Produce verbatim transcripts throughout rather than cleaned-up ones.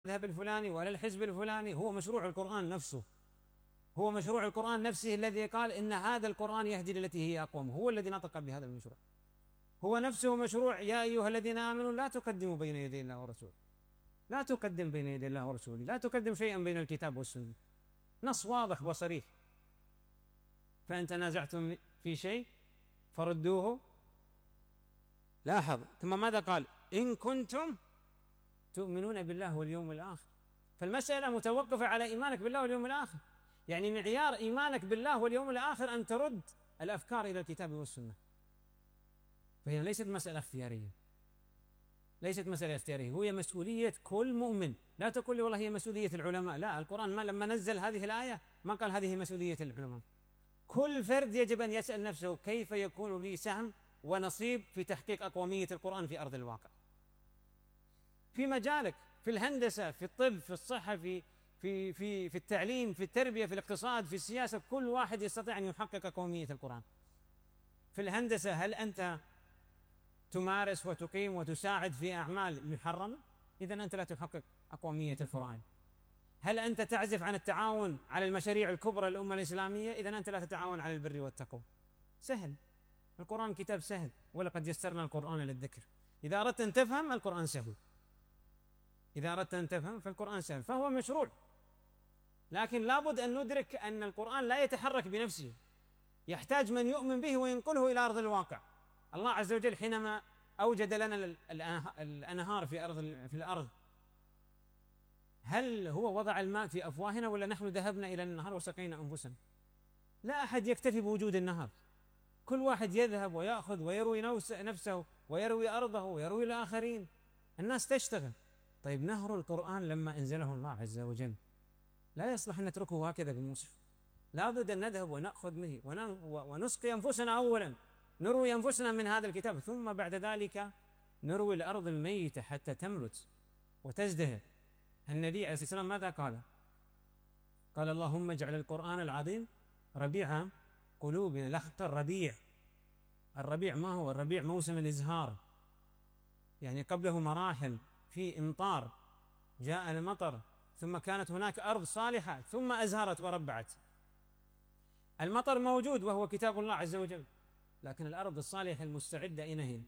المذهب الفلاني ولا الحزب الفلاني، هو مشروع القرآن نفسه. هو مشروع القرآن نفسه الذي قال إن هذا القرآن يهدي للتي هي أقوم، هو الذي نطق بهذا المشروع. هو نفسه مشروع يا أيها الذين آمنوا لا تقدموا بين يدي الله ورسوله، لا تقدم بين يدي الله ورسوله، لا تقدم شيئا بين الكتاب والسنة، نص واضح وصريح. فإن تنازعتم في شيء فردوه. لاحظ ثم ماذا قال؟ إن كنتم تؤمنون بالله واليوم الآخر. فالمسألة متوقفة على إيمانك بالله واليوم الآخر، يعني معيار إيمانك بالله واليوم الآخر أن ترد الأفكار إلى الكتاب والسنة. فهي ليست مسألة اختيارية، ليست مسألة اختيارية، هي مسؤولية كل مؤمن. لا تقول لي والله هي مسؤولية العلماء، لا، القرآن ما لما نزل هذه الآية ما قال هذه مسؤولية العلماء. كل فرد يجب أن يسأل نفسه كيف يكون لي سهم ونصيب في تحقيق أقومية القرآن في أرض الواقع، في مجالك، في الهندسة، في الطب، في الصحة، في في في في التعليم، في التربية، في الاقتصاد، في السياسة. كل واحد يستطيع أن يحقق أقومية القرآن. في الهندسة هل أنت تمارس وتقيم وتساعد في أعمال محرمة؟ إذا أنت لا تحقق أقومية القرآن. هل أنت تعزف عن التعاون على المشاريع الكبرى للأمة الإسلامية؟ إذا أنت لا تتعاون على البر والتقوى. سهل، القرآن كتاب سهل، ولقد يسرنا القرآن للذكر. إذا أردت أن تفهم القرآن سهل، إذا أردت أن تفهم فالقرآن سهل، فهو مشروع. لكن لابد أن ندرك أن القرآن لا يتحرك بنفسه، يحتاج من يؤمن به وينقله إلى أرض الواقع. الله عز وجل حينما أوجد لنا الأنهار في أرض في الأرض، هل هو وضع الماء في أفواهنا ولا نحن ذهبنا إلى النهر وسقينا أنفسنا؟ لا أحد يكتفي بوجود النهر، كل واحد يذهب ويأخذ ويروي نفسه ويروي أرضه ويروي الآخرين، الناس تشتغل. طيب نهر القرآن لما أنزله الله عز وجل لا يصلح أن نتركه هكذا بالمصحف، لابد أن نذهب ونأخذ منه ونسقي أنفسنا أولا، نروي أنفسنا من هذا الكتاب، ثم بعد ذلك نروي الأرض الميتة حتى تملت وتزدهر. النبي عليه الصلاة والسلام ماذا قال؟ قال اللهم اجعل القرآن العظيم ربيع قلوبنا. لاحظت الربيع، الربيع ما هو؟ الربيع موسم الإزهار، يعني قبله مراحل، في إمطار، جاء المطر، ثم كانت هناك أرض صالحة، ثم أزهرت وربعت. المطر موجود وهو كتاب الله عز وجل، لكن الأرض الصالحة المستعدة أين هي؟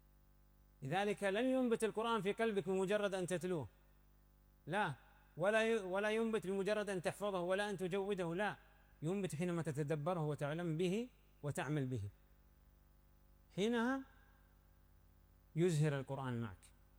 لذلك لن ينبت القرآن في قلبك بمجرد أن تتلوه، لا، ولا ولا ينبت بمجرد أن تحفظه ولا أن تجوده، لا، ينبت حينما تتدبره وتعلم به وتعمل به، حينها يزهر القرآن معك.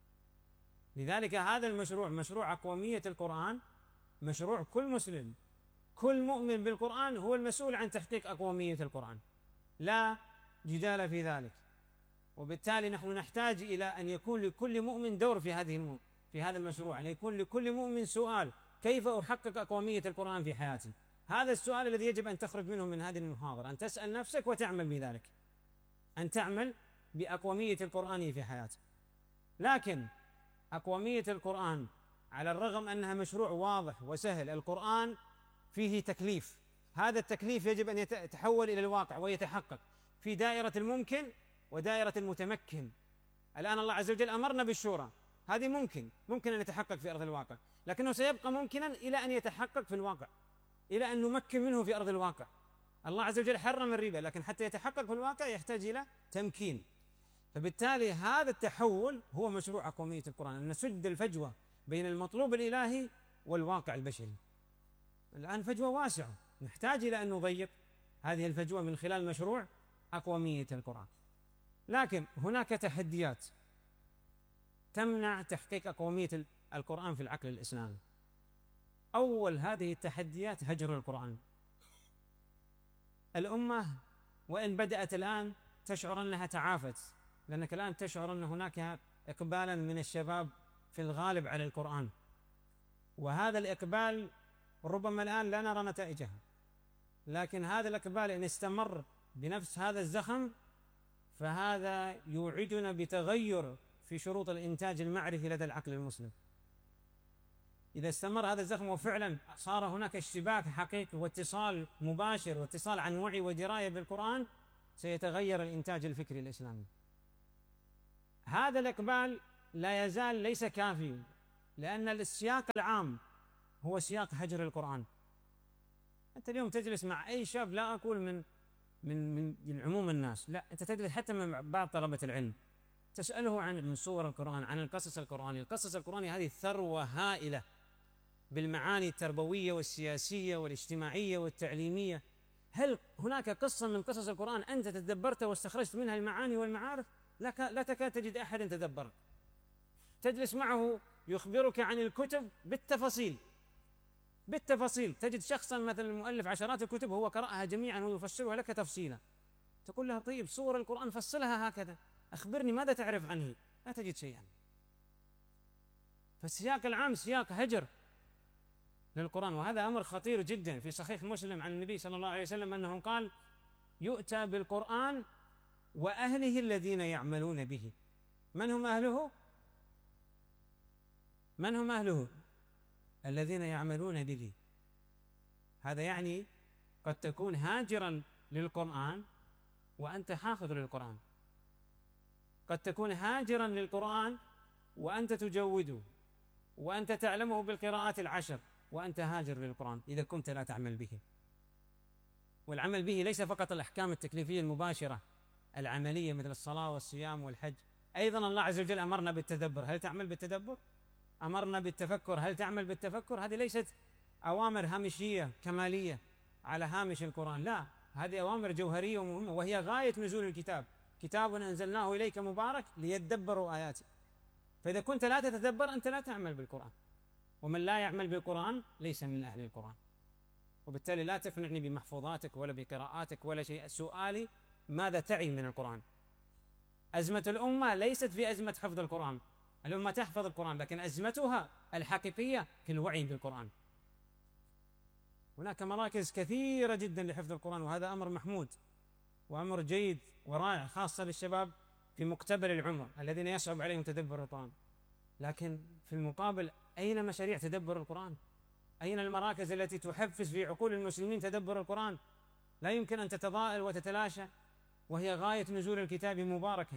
لذلك هذا المشروع، مشروع أقومية القرآن، مشروع كل مسلم، كل مؤمن بالقرآن هو المسؤول عن تحقيق أقومية القرآن، لا جدال في ذلك. وبالتالي نحن نحتاج إلى أن يكون لكل مؤمن دور في هذه في هذا المشروع، أن يكون لكل مؤمن سؤال: كيف أحقق أقومية القرآن في حياتي؟ هذا السؤال الذي يجب أن تخرج منه من هذه المحاضرة، أن تسأل نفسك وتعمل بذلك، أن تعمل بأقومية القرآن في حياتك. لكن أقومية القرآن على الرغم أنها مشروع واضح وسهل، القرآن فيه تكليف، هذا التكليف يجب أن يتحول إلى الواقع ويتحقق في دائرة الممكن ودائرة المتمكن. الآن الله عز وجل أمرنا بالشورى، هذه ممكن ممكن أن يتحقق في أرض الواقع، لكنه سيبقى ممكنا إلى أن يتحقق في الواقع، إلى أن نمكن منه في أرض الواقع. الله عز وجل حرم الربا، لكن حتى يتحقق في الواقع يحتاج إلى تمكين. فبالتالي هذا التحول هو مشروع أقومية القرآن، أن نسد الفجوة بين المطلوب الإلهي والواقع البشري. الآن فجوة واسعة، نحتاج إلى أن نضيق هذه الفجوة من خلال مشروع أقومية القرآن. لكن هناك تحديات تمنع تحقيق أقومية القرآن في العقل الإسلامي. أول هذه التحديات هجر القرآن. الأمة وإن بدأت الآن تشعر أنها تعافت، لأنك الآن تشعر أن هناك إقبالا من الشباب في الغالب على القرآن، وهذا الإقبال ربما الآن لا نرى نتائجها، لكن هذا الإقبال إن استمر بنفس هذا الزخم فهذا يوعدنا بتغير في شروط الإنتاج المعرفي لدى العقل المسلم. إذا استمر هذا الزخم وفعلا صار هناك اشتباك حقيقي واتصال مباشر واتصال عن وعي ودراية بالقرآن، سيتغير الإنتاج الفكري الإسلامي. هذا الإقبال لا يزال ليس كافي، لأن السياق العام هو سياق هجر القرآن. أنت اليوم تجلس مع أي شاب، لا أقول من من من عموم الناس، لا، أنت تجلس حتى مع بعض طلبة العلم تسأله عن من صور القرآن، عن القصص القرآني. القصص القرآنية هذه ثروة هائلة بالمعاني التربوية والسياسية والاجتماعية والتعليمية. هل هناك قصة من قصص القرآن أنت تدبرتها واستخرجت منها المعاني والمعارف؟ لا, لا تكاد تجد أحد تدبر. تجلس معه يخبرك عن الكتب بالتفاصيل بالتفاصيل تجد شخصا مثلا المؤلف عشرات الكتب هو قرأها جميعا ويفسرها لك تفصيلا. تقول له طيب صور القرآن فصلها هكذا، أخبرني ماذا تعرف عنه؟ لا تجد شيئا. فالسياق العام سياق هجر للقرآن، وهذا أمر خطير جدا. في صحيح مسلم عن النبي صلى الله عليه وسلم أنه قال: يؤتى بالقرآن وأهله الذين يعملون به. من هم أهله؟ من هم أهله؟ الذين يعملون به. هذا يعني قد تكون هاجرا للقرآن وأنت حافظ للقرآن، قد تكون هاجرا للقرآن وأنت تجوده وأنت تعلمه بالقراءات العشر وأنت هاجر للقرآن إذا كنت لا تعمل به. والعمل به ليس فقط الأحكام التكليفية المباشرة العملية مثل الصلاة والصيام والحج، أيضا الله عز وجل أمرنا بالتدبر. هل تعمل بالتدبر؟ أمرنا بالتفكر، هل تعمل بالتفكر؟ هذه ليست أوامر هامشية كمالية على هامش القرآن، لا، هذه أوامر جوهرية ومهمة، وهي غاية نزول الكتاب. كتاب أنزلناه إليك مبارك ليدبروا آياته. فإذا كنت لا تتدبر أنت لا تعمل بالقرآن، ومن لا يعمل بالقرآن ليس من أهل القرآن. وبالتالي لا تقنعني بمحفوظاتك ولا بقراءاتك ولا شيء. سؤالي: ماذا تعي من القرآن؟ أزمة الأمة ليست في أزمة حفظ القرآن، الأمة تحفظ القرآن، لكن أزمتها الحقيقية في الوعي بالقرآن. هناك مراكز كثيرة جدا لحفظ القرآن، وهذا أمر محمود وأمر جيد ورائع، خاصة للشباب في مقتبل العمر الذين يصعب عليهم تدبر القرآن. لكن في المقابل أين مشاريع تدبر القرآن؟ أين المراكز التي تحفز في عقول المسلمين تدبر القرآن؟ لا يمكن أن تتضاءل وتتلاشى وهي غاية نزول الكتاب مباركا.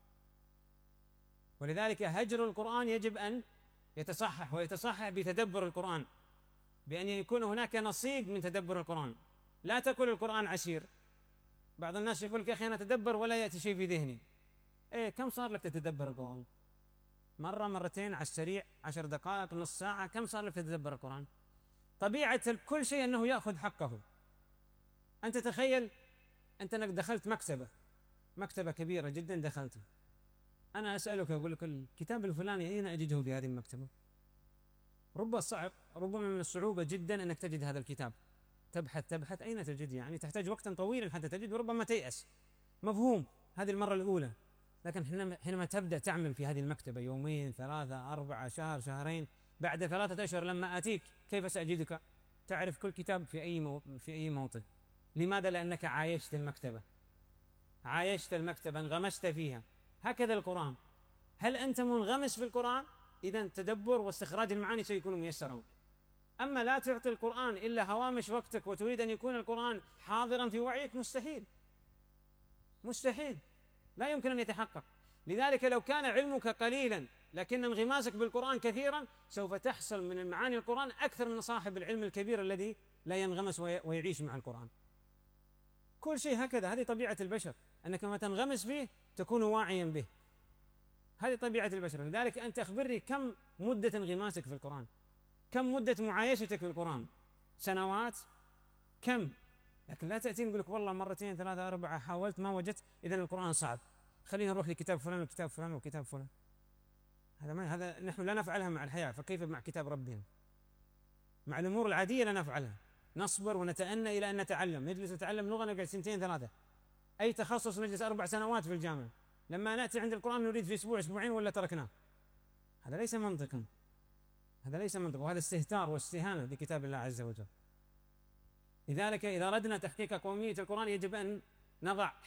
ولذلك هجر القرآن يجب أن يتصحح، ويتصحح بتدبر القرآن، بأن يكون هناك نصيب من تدبر القرآن. لا تقول القرآن عسير. بعض الناس يقول لك: يا أخي أنا أتدبر ولا يأتي شيء في ذهني. إيه، كم صار لك تتدبر القرآن؟ مرة، مرتين، على السريع، عشر دقائق، نص ساعة، كم صار لك تتدبر القرآن؟ طبيعة كل شيء أنه يأخذ حقه. أنت تخيل أنت أنك دخلت مكتبة مكتبة كبيرة جدا، دخلت، أنا أسألك أقول لك الكتاب الفلاني أين أجده في هذه المكتبة؟ ربما صعب ربما من الصعوبة جدا أنك تجد هذا الكتاب. تبحث تبحث أين تجد؟ يعني تحتاج وقتا طويلا حتى تجد، وربما تيأس. مفهوم، هذه المرة الأولى. لكن حينما تبدأ تعمل في هذه المكتبة يومين، ثلاثة، أربعة، شهر، شهرين، بعد ثلاثة أشهر لما آتيك كيف سأجدك؟ تعرف كل كتاب في أي مو... في أي موطن. لماذا؟ لأنك عايشت المكتبة عايشت المكتبة انغمست فيها. هكذا القرآن. هل أنت منغمس في القرآن؟ إذن تدبر واستخراج المعاني سيكون ميسرا. أما لا تعطي القرآن إلا هوامش وقتك وتريد أن يكون القرآن حاضرا في وعيك، مستحيل مستحيل لا يمكن أن يتحقق. لذلك لو كان علمك قليلا لكن انغماسك بالقرآن كثيرا، سوف تحصل من المعاني القرآن أكثر من صاحب العلم الكبير الذي لا ينغمس ويعيش مع القرآن. كل شيء هكذا، هذه طبيعة البشر، أنك ما تنغمس فيه تكون واعيا به. هذه طبيعة البشر. لذلك أنت أخبرني كم مدة انغماسك في القرآن؟ كم مدة معايشتك في القرآن؟ سنوات؟ كم؟ لكن لا تأتيني تقول لك والله مرتين ثلاثة أربعة حاولت ما وجدت، إذن القرآن صعب، خلينا نروح لكتاب فلان وكتاب فلان وكتاب فلان. هذا ما هذا نحن لا نفعلها مع الحياة، فكيف مع كتاب ربنا؟ مع الأمور العادية لا نفعلها، نصبر ونتأنى إلى أن نتعلم. نجلس نتعلم لغة نقعد سنتين ثلاثة، أي تخصص نجلس أربع سنوات في الجامعة، لما نأتي عند القرآن نريد في أسبوع أسبوعين ولا تركناه. هذا ليس منطقا، هذا ليس منطق، وهذا استهتار واستهانة بكتاب الله عز وجل. لذلك إذا أردنا تحقيق قومية القرآن يجب أن نضع